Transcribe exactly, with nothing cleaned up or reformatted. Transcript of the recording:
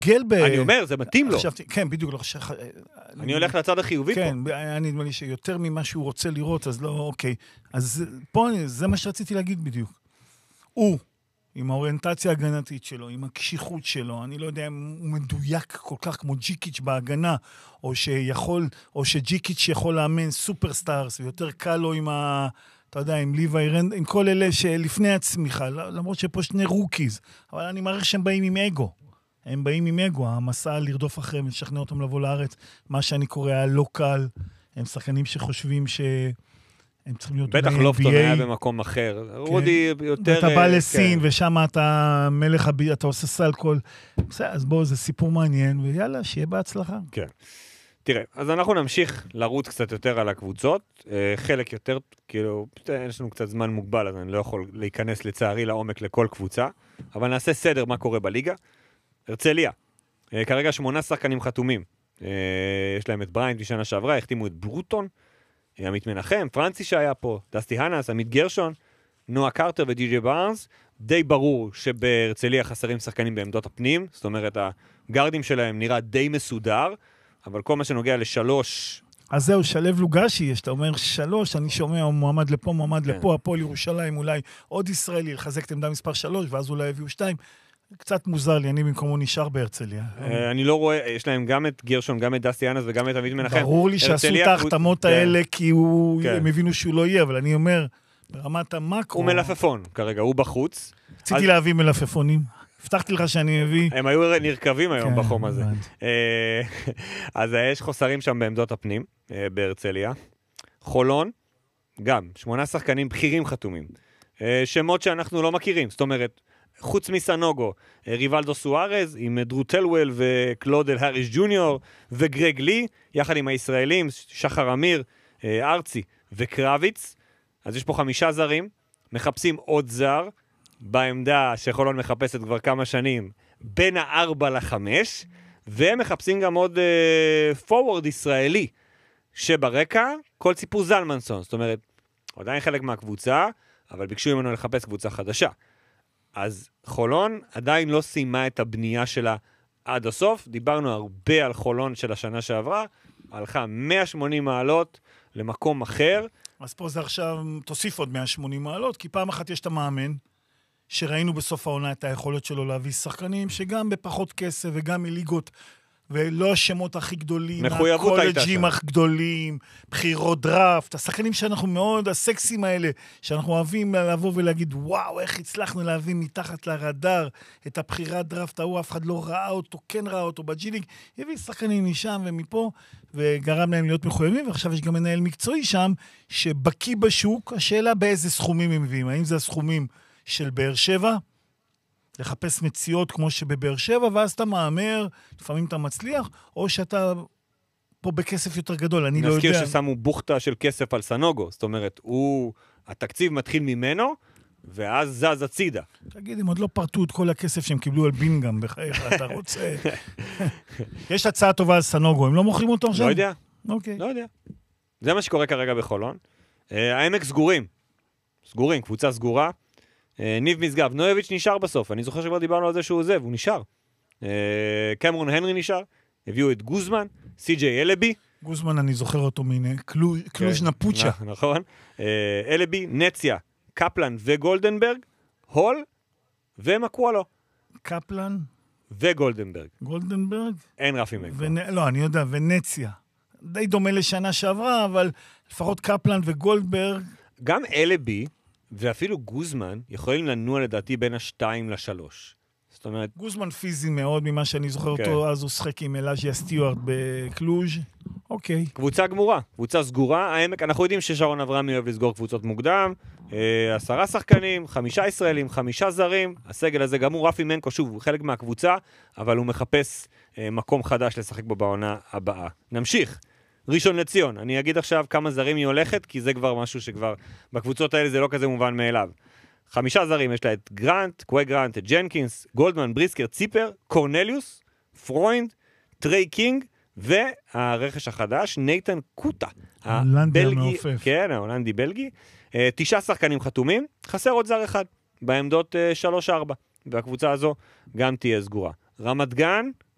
גלב... אני אומר, זה מתאים לו. חשבתי, כן, בדיוק. אני הולך לצד החיובי פה. כן, אני נדמה לי שיותר ממה שהוא רוצה לראות, אז לא, אוקיי. אז פה, זה מה שרציתי להגיד בדיוק. הוא, עם האוריינטציה ההגנתית שלו, עם הקשיחות שלו, אני לא יודע אם הוא מדויק כל כך כמו ג'יקיץ' בהגנה, או שיכול, או שג'יקיץ' יכול לאמן סופרסטארס, ויותר קל לו עם ה... אתה יודע, עם ליווי רנד, עם כל אלה שלפני הצמיחה, למרות שפה שני רוקיז, אבל אני מעריך שהם באים עם אגו. הם באים עם אגו, המסע לרדוף אחריהם, לשכנע אותם לבוא לארץ, מה שאני קורא הלא קל, הם שחקנים שחושבים שהם צריכים להיות... בטח לופטון היה במקום אחר, רודי יותר... אתה בא לסין, ושם אתה מלך, אתה עושה סלקול, אז בואו, זה סיפור מעניין, ויאללה, שיהיה בהצלחה. כן. תראה, אז אנחנו נמשיך לרוץ קצת יותר על הקבוצות, חלק יותר, כאילו, יש לנו קצת זמן מוגבל, אז אני לא יכול להיכנס לצערי לעומק לכל קבוצה, אבל נעשה סדר מה קורה בליגה. הרצליה, כרגע שמונה שחקנים חתומים, יש להם את בריינט משנה שעברה, החתימו את ברוטון, עמית מנחם, פרנסי שהיה פה, דסטי הנס, עמית גרשון, נועה קרטר ודי.ג'יי בארנס, די ברור שבהרצליה חסרים שחקנים בעמדות הפנים, זאת אומרת, הגרדים שלהם נראה די מסודר, אבל כל מה שנוגע לשלוש... אז זהו, שלב לוגשי, שאתה אומר שלוש, אני שומע מועמד לפה, מועמד כן. לפה, הפועל ירושלים, אולי עוד ישראלי, לחזק את עמדה מספר שלוש, ואז אולי הביאו שתיים. קצת מוזר לי, אני במקומו נשאר בהרצליה. אני לא רואה, יש להם גם את גרשון, גם את דסטי אנס וגם את עמית מנחם. ברור לי שעשו את ההחתמות האלה, כי הם הבינו שהוא לא יהיה, אבל אני אומר, ברמת המקרו... הוא מלפפון, כרגע, הוא בחוץ. רציתי להביא מלפפונים. הבטחתי לך שאני מביא... הם היו נרכבים היום בחום הזה. אז יש חוסרים שם בעמדות הפנים, בהרצליה. חולון, גם, שמונה שחקנים בכירים חתומים. שמות שאנחנו לא מכירים, זאת אומרת, חוץ מסנוגו, ריבלדו סוארז, עם דרו טלוול וקלודל האריס ג'וניור, וגרג לי, יחד עם הישראלים, שחר אמיר, ארצי וקרביץ. אז יש פה חמישה זרים, מחפשים עוד זר, בעמדה שחולון מחפשת כבר כמה שנים, בין הארבע לחמש, והם מחפשים גם עוד פורוורד uh, ישראלי, שברקע, כל סיפור זלמנסון, זאת אומרת, עדיין חלק מהקבוצה, אבל ביקשו ממנו לחפש קבוצה חדשה. אז חולון עדיין לא סיימה את הבנייה שלה עד הסוף, דיברנו הרבה על חולון של השנה שעברה, הלכה מאה ושמונים מעלות למקום אחר. אז פה זה עכשיו, תוסיף עוד מאה ושמונים מעלות, כי פעם אחת יש את המאמן, שראינו בסוף העונה את היכולת שלו להביא שחקנים, שגם בפחות כסף וגם מליגות, ולא השמות הכי גדולים, הקולג'ים הכי גדולים, בחירות דראפט, השחקנים שאנחנו מאוד, הסקסים האלה, שאנחנו אוהבים לבוא ולהגיד, וואו, איך הצלחנו להביא מתחת לרדאר את הבחירת דראפט, ההוא אף אחד לא ראה אותו, כן ראה אותו בג'יליג, הביא שחקנים משם ומפה, וגרם להם להיות מחויבים, ועכשיו יש גם מנהל מקצועי שם, שבקי בשוק, השאלה באיזה סכומים הם מביאים, האם זה הסכומים של באר שבע, לחפש מציאות כמו שבבאר שבע, ואז אתה מאמר, לפעמים אתה מצליח, או שאתה פה בכסף יותר גדול, אני לא יודע. נזכיר ששמו בוכתה של כסף על סנוגו, זאת אומרת, הוא, התקציב מתחיל ממנו, ואז זז הצידה. תגיד, הם עוד לא פרטו את כל הכסף שהם קיבלו על בינגאם, בחייך, אתה רוצה... יש הצעה טובה על סנוגו, הם לא מוכרים אותו עכשיו? לא יודע. אוקיי. לא יודע. זה מה שקורה כרגע בחולון. העמק סגורים. סגורים, קבוצה סגורה. ניב משגב, נויביץ' נשאר בסוף, אני זוכר שכבר דיברנו על זה שהוא עוזב, הוא נשאר. קמרון הנרי נשאר, הביאו את גוזמן, סי.ג'יי אלבי. גוזמן אני זוכר אותו מן קלוז' נפוצ'ה. נכון. אלבי, נציה, קפלן וגולדנברג, הול ומקוולו. קפלן וגולדנברג. גולדנברג? אין רפי מקו. לא, אני יודע, ונציה. די דומה לשנה שעברה, אבל לפחות קפלן וגולדברג. גם אלבי, ואפילו גוזמן יכולים לנוע לדעתי בין השתיים לשלוש. זאת אומרת... גוזמן פיזי מאוד ממה שאני זוכר אותו, אז הוא שחק עם אלאז'יה סטיוארט בקלוז'. אוקיי. קבוצה גמורה, קבוצה סגורה. העמק, אנחנו יודעים ששרון אברהמי אוהב לסגור קבוצות מוקדם. עשרה שחקנים, חמישה ישראלים, חמישה זרים. הסגל הזה גם הוא רפי מנקו, שוב, הוא חלק מהקבוצה, אבל הוא מחפש מקום חדש לשחק בו בעונה הבאה. נמשיך. ראשון לציון, אני אגיד עכשיו כמה זרים היא הולכת, כי זה כבר משהו שכבר, בקבוצות האלה זה לא כזה מובן מאליו. חמישה זרים, יש לה את גרנט, קווי גרנט, את ג'נקינס, גולדמן, בריסקר, ציפר, קורנליוס, פרוינד, טריי קינג, והרכש החדש, נייתן קוטה. הולנדי המעופף. כן, ההולנדי בלגי. תשעה שחקנים חתומים, חסר עוד זר אחד, בעמדות שלוש ארבע, והקבוצה הזו גם תהיה סגורה. רמת גן,